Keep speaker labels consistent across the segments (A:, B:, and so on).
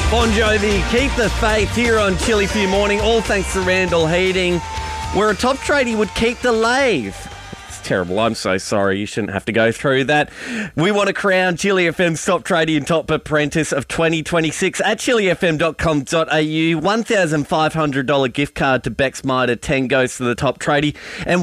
A: Bon Jovi, keep the faith here on Chilli for your morning. All thanks to Randall Heating, where a top tradie would keep the lathe. It's terrible. I'm so sorry. You shouldn't have to go through that. We want to crown Chilli FM's top tradie and top apprentice of 2026 at chillifm.com.au. $1,500 gift card to Beck's Mitre 10 goes to the top tradie, and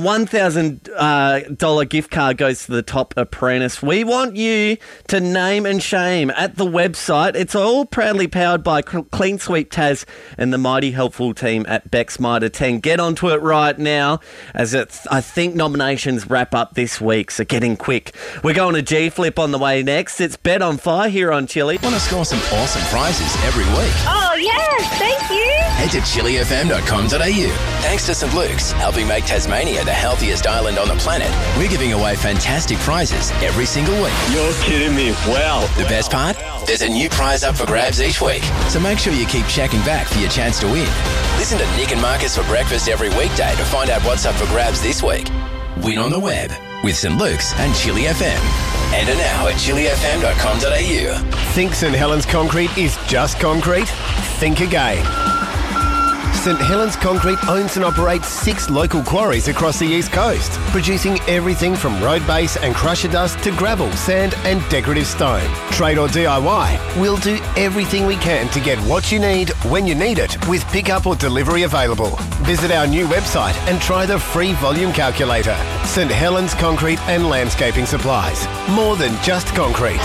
A: $1,000 gift card goes to the top apprentice. We want you to name and shame at the website. It's all proudly powered by Clean Sweep Tas and the mighty helpful team at Beck's Mitre 10. Get onto it right now, as I think nominations wrap up this week, so get in quick. We're going to G-Flip on the way next. It's Bet on Fire here on Chilli.
B: Want to score some awesome prizes every week?
C: Oh, yes, thank you.
B: Head to chillifm.com.au. Thanks to St. Luke's, helping make Tasmania the healthiest island on the planet, we're giving away fantastic prizes every single week.
D: You're kidding me. Wow.
B: The best part? There's a new prize up for grabs each week, so make sure you keep checking back for your chance to win. Listen to Nick and Marcus for breakfast every weekday to find out what's up for grabs this week. Win on the web with St. Luke's and Chilli FM. Enter now at chillifm.com.au.
E: Think St. Helens Concrete is just concrete? Think again. St. Helens Concrete owns and operates 6 local quarries across the East Coast, producing everything from road base and crusher dust to gravel, sand and decorative stone. Trade or DIY, we'll do everything we can to get what you need when you need it, with pickup or delivery available. Visit our new website and try the free volume calculator. St. Helens Concrete and Landscaping Supplies. More than just concrete.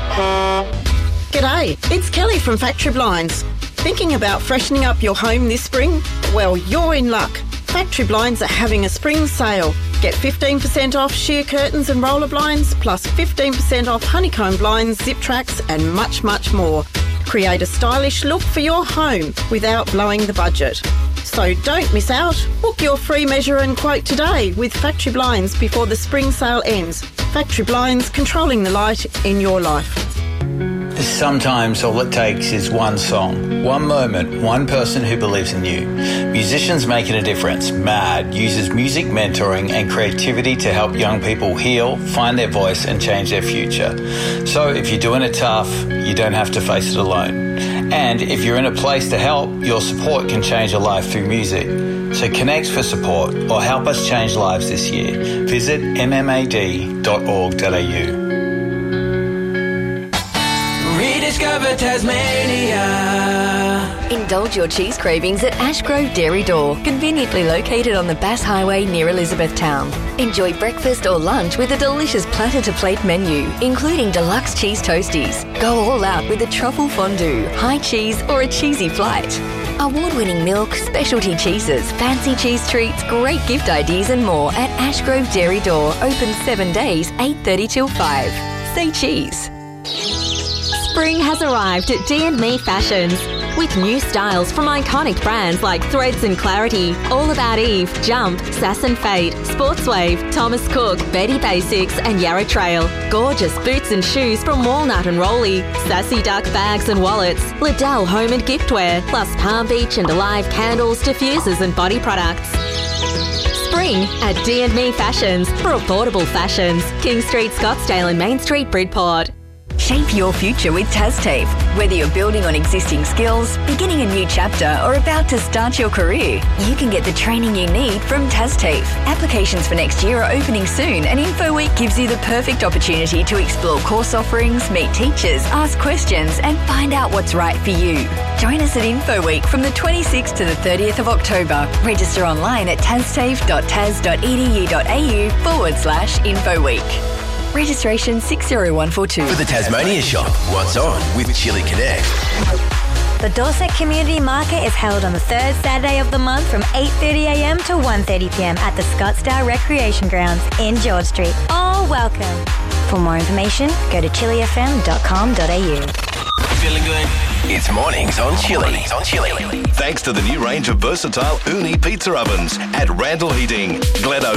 F: G'day, it's Kelly from Factory Blinds. Thinking about freshening up your home this spring? Well, you're in luck. Factory Blinds are having a spring sale. Get 15% off sheer curtains and roller blinds, plus 15% off honeycomb blinds, zip tracks and much, much more. Create a stylish look for your home without blowing the budget. So don't miss out. Book your free measure and quote today with Factory Blinds before the spring sale ends. Factory Blinds, controlling the light in your life.
G: Sometimes all it takes is one song, one moment, one person who believes in you. Musicians Making a Difference, MAD, uses music mentoring and creativity to help young people heal, find their voice and change their future. So if you're doing it tough, you don't have to face it alone. And if you're in a place to help, your support can change a life through music. So connect for support or help us change lives this year. Visit mmad.org.au.
H: Rediscover Tasmania.
I: Indulge your cheese cravings at Ashgrove Dairy Door, conveniently located on the Bass Highway near Elizabethtown. Enjoy breakfast or lunch with a delicious platter-to-plate menu, including deluxe cheese toasties. Go all out with a truffle fondue, high cheese or a cheesy flight. Award-winning milk, specialty cheeses, fancy cheese treats, great gift ideas and more at Ashgrove Dairy Door. Open 7 days, 8:30 till 5. Say cheese.
J: Spring has arrived at D&Me Fashions with new styles from iconic brands like Threads and Clarity, All About Eve, Jump, Sass and Fade, Sportswave, Thomas Cook, Betty Basics and Yarra Trail. Gorgeous boots and shoes from Walnut and Rolly, Sassy Duck bags and wallets, Liddell home and giftware, plus Palm Beach and Alive candles, diffusers and body products. Spring at D&Me Fashions for affordable fashions. King Street, Scottsdale and Main Street, Bridport.
I: Shape your future with TasTAFE. Whether you're building on existing skills, beginning a new chapter, or about to start your career, you can get the training you need from TasTAFE. Applications for next year are opening soon, and InfoWeek gives you the perfect opportunity to explore course offerings, meet teachers, ask questions, and find out what's right for you. Join us at InfoWeek from the 26th to the 30th of October. Register online at tastafe.tas.edu.au/InfoWeek. Registration 60142.
B: For the Tasmania Shop, what's on with Chilli Connect?
K: The Dorset Community Market is held on the third Saturday of the month from 8:30am to 1:30pm at the Scottsdale Recreation Grounds in George Street. All welcome. For more information, go to chillifm.com.au.
B: Feeling good? It's mornings on Chilli.
L: Thanks to the new range of versatile Uni pizza ovens at Randall Heating, Glen